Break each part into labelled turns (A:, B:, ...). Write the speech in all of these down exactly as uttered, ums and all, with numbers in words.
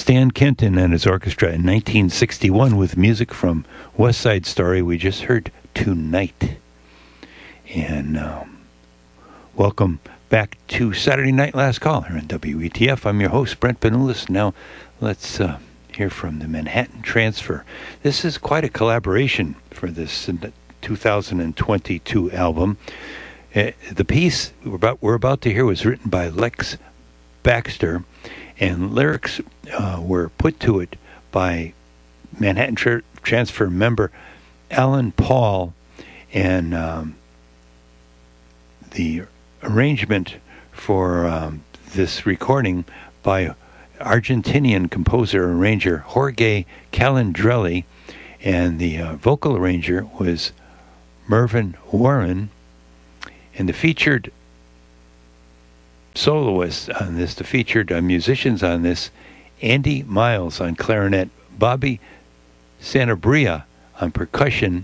A: Stan Kenton and his orchestra in nineteen sixty-one with music from West Side Story. We just heard Tonight. And um, welcome back to Saturday Night Last Call here on W E T F. I'm your host, Brent Benulis. Now let's uh, hear from the Manhattan Transfer. This is quite a collaboration for this two thousand twenty-two album. Uh, the piece we're about, we're about to hear was written by Lex Baxter, and lyrics uh, were put to it by Manhattan Tra- Transfer member Alan Paul, and um, the arrangement for um, this recording by Argentinian composer-arranger Jorge Calandrelli, and the uh, vocal arranger was Mervyn Warren, and the featured soloists on this, the featured uh, musicians on this, Andy Miles on clarinet, Bobby Sanabria on percussion,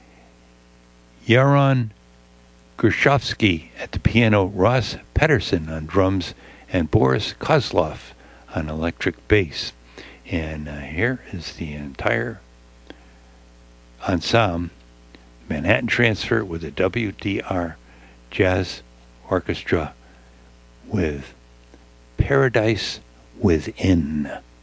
A: Yaron Gershovsky at the piano, Ross Pedersen on drums, and Boris Kozlov on electric bass. And uh, here is the entire ensemble, Manhattan Transfer with the W D R Jazz Orchestra with Paradise Within.